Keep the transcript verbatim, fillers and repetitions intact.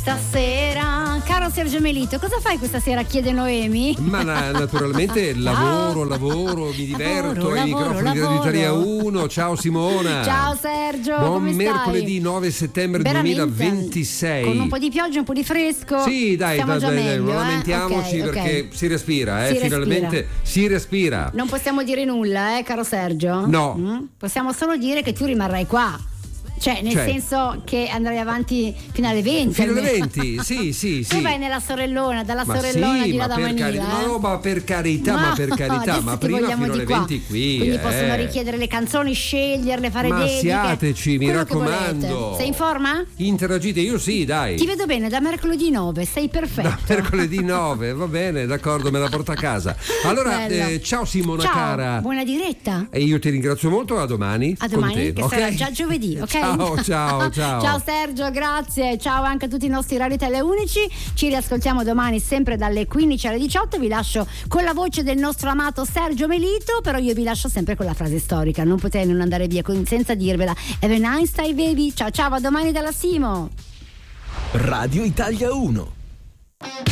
Stasera, caro Sergio Melito, cosa fai questa sera? Chiede Noemi. Ma na- naturalmente lavoro, lavoro, mi diverto Lavoro, ai lavoro, microfoni di Radio lavoro. Italia uno. Ciao Simona. Ciao Sergio, Buon come stai? mercoledì nove settembre Veramente? duemilaventisei. Con un po' di pioggia, un po' di fresco. Sì, dai, Stiamo dai, già dai, dai, meglio, non eh? lamentiamoci Ok, ok. perché si respira, eh, Si finalmente respira. si respira. Non possiamo dire nulla, eh, caro Sergio? No. Mm? Possiamo solo dire che tu rimarrai qua. Cioè, nel Cioè. senso che andrai avanti fino alle venti. Fino alle almeno. venti, sì, sì, sì. Tu vai nella sorellona, dalla Ma sorellona sì, di ma là da per Manila. carità, eh? ma, no, ma per carità, ma per carità, adesso ma ti prima vogliamo fino di alle qua. venti qui. Quindi eh. possono richiedere le canzoni, sceglierle, fare Ma dediche. siateci, mi quello che raccomando. volete. Sei in forma? Interagite, io sì, dai. Ti vedo bene, da mercoledì nove, sei perfetto. Da mercoledì nove, va bene, d'accordo, me la porto a casa. Allora, Bello. eh, ciao Simona Ciao, cara. buona diretta. E io ti ringrazio molto, a domani. A domani, con te, che ok? sarà già giovedì, ok? Ciao, ciao, ciao. Ciao Sergio, grazie. Ciao anche a tutti i nostri Radio Tele Unici. Ci riascoltiamo domani sempre dalle quindici alle diciotto. Vi lascio con la voce del nostro amato Sergio Melito, però io vi lascio sempre con la frase storica. Non potete non andare via con- senza dirvela. Have a nice day, baby. Ciao ciao, a domani dalla Simo. Radio Italia uno.